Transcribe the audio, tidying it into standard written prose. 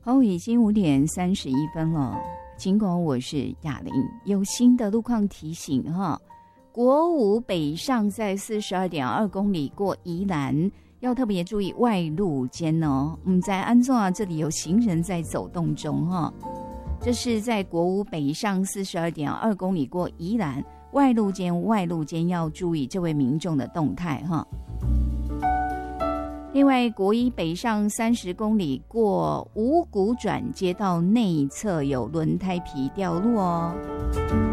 好，已经5:31了。尽管我是雅玲，有新的路况提醒哈。国五北上在42.2公里过宜兰，要特别注意外路间哦。在安中啊，这里有行人在走动中哈。这是在国五北上42.2公里过宜兰，外路间要注意这位民众的动态哈。另外，国一北上30公里过五股转接道内侧有轮胎皮掉落哦。